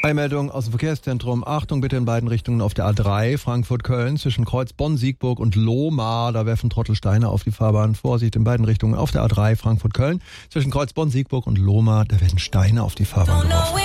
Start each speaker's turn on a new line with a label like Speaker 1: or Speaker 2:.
Speaker 1: Meldung aus dem Verkehrszentrum. Achtung bitte in beiden Richtungen auf der A3 Frankfurt-Köln zwischen Kreuz Bonn-Siegburg und Lohmar. Da werfen Trottel Steine auf die Fahrbahn. Vorsicht in beiden Richtungen auf der A3 Frankfurt-Köln zwischen Kreuz Bonn-Siegburg und Lohmar. Da werden Steine auf die Fahrbahn geworfen.